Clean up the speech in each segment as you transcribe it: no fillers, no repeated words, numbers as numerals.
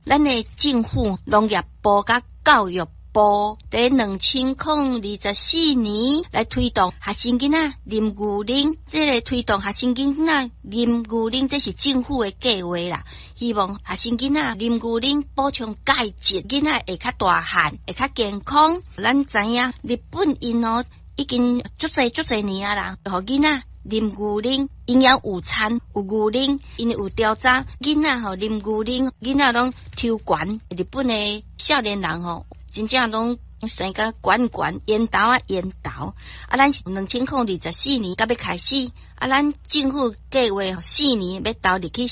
咱的政府农业部甲教育部在2024年来推动学生囡仔啉牛奶，这个推动学生囡仔啉牛奶，这是政府的计划啦。希望学生囡仔啉牛奶补充钙质，囡仔会较大汉，会较健康。咱知影日本因已经足侪年啊啦，互囡仔啉牛奶，营养午餐有牛奶，因为有调查囡仔啉牛奶，囡仔拢抽管。日本的少年人真正拢生个管烟头啊。咱是2024年才要开始，咱政府计划4年要投入去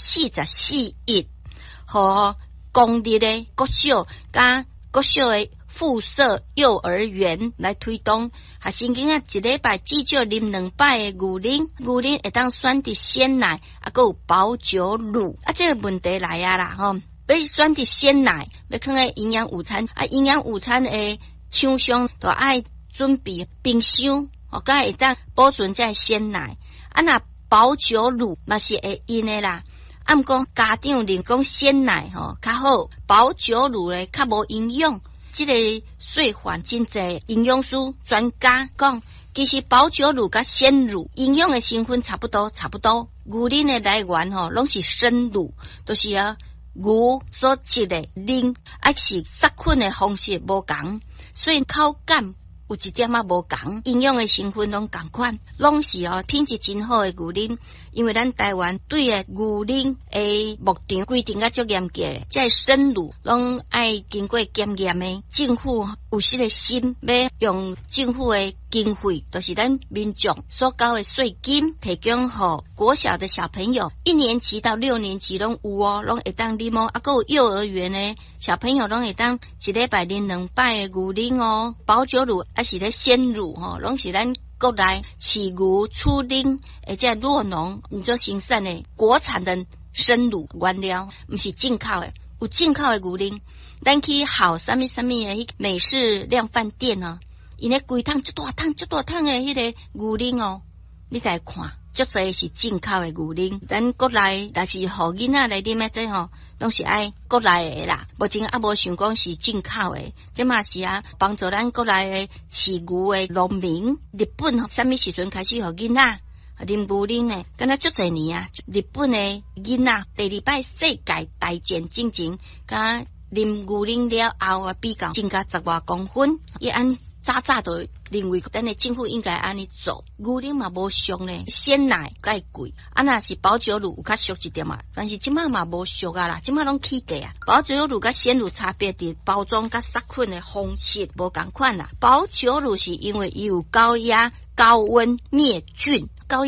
44亿，和公立的国小加国小的附设幼儿园来推动学生囡仔一礼拜至少啉2摆的牛奶，牛奶会当选择鲜奶，还有保酒乳。这个问题来啊啦要选择鲜奶，要放在营养午餐营养午餐的厂商就要准备冰箱，才会当保存这鲜奶。那保酒乳嘛是会用的啦。不过家长认讲鲜奶较好，保酒乳咧较无营养。这个细环真济营养师专家讲，其实保酒乳甲鲜乳营养的成分差不多。牛奶的来源拢是生乳，都是牛所制的奶，是杀菌的方式无同，所以口感有一点无同，营养的成分拢同款，拢是品质真好的牛奶。因为咱台湾对牛奶的牧场规定足严格的，这生乳拢爱经过检验的。政府有这个心要用政府的经费，就是咱民众所交的税金，提供给国小的小朋友，1年级到6年级拢有拢会当啉还有幼儿园的小朋友拢会当一礼拜啉2摆的牛奶保酒乳还是咧鲜乳拢是咱国内饲牛处理这酪农做生产的国产的生乳原料，不是进口的。有进口的牛奶，咱去好什么的美式量贩店因咧规桶足大桶的迄个牛奶你再看，足侪是进口的牛奶。咱国内若是互囡仔来啉的这拢是爱国内的啦，目前无想讲是进口的，这嘛是帮助咱国内的饲牛的农民。日本什么时阵开始互囡仔啉牛奶呢？敢若足侪年日本的囡仔第2摆世界大战进前，甲啉牛奶了后比较增加10多公分，早就认为咱的政府应该安尼做。牛奶嘛无俗呢，鲜奶介贵，若是保酒乳有较俗一点但是即嘛无俗啦，即嘛拢起价保酒乳甲鲜乳差别伫包装甲杀菌的方式无同款啦。保酒乳是因为伊有高压高温灭菌，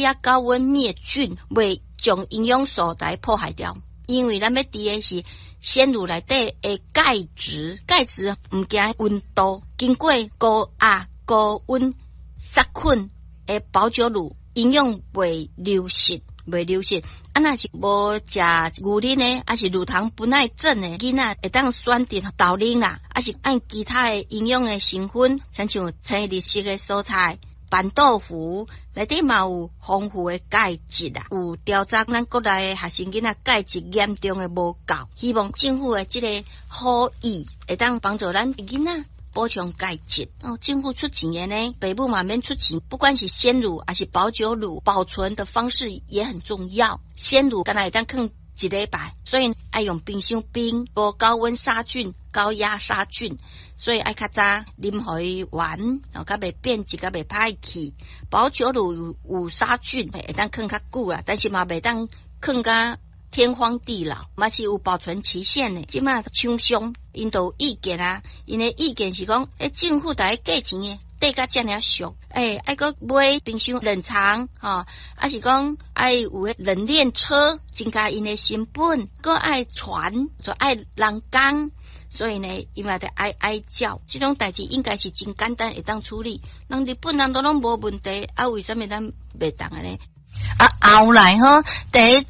袂将营养素来破坏掉。因为咱要滴的是鲜乳内底的钙质唔惊温度，经过高温杀菌的保酒乳，营养袂流失。若是无食牛奶呢，还是乳糖不耐症的囡仔，会当选择豆奶啦，还是按其他的营养的成分，亲像青绿色的蔬菜。板豆腐内底嘛有丰富的钙质有调查咱国内的学生囡仔钙质严重的无够，希望政府的这个好意会当帮助咱囡仔补充钙质政府出钱的呢，父母嘛免出钱，不管是鲜乳还是保酒乳，保存的方式也很重要。鲜乳敢若会当放1礼拜，所以爱用冰箱冰，无高温杀菌、高压杀菌，所以爱较早啉互伊完，较袂变质，较袂歹去。保酒乳有杀菌，会当放较久但是嘛袂当放甲天荒地老，嘛是有保存期限的。即马厂商因都有意见因的意见是讲，政府大家价钱的。价甲遮尔俗，爱搁买冰箱冷藏还是讲爱有冷链车，增加因的成本，搁爱船，就爱人工，所以呢，伊嘛得爱叫，这种代志应该是真简单会当处理。人日本人都拢无问题，为什么咱袂当呢？后来第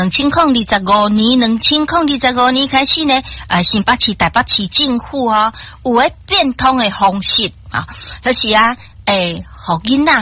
2025年开始呢，新北市、台北市政府有变通的方式就是互囡仔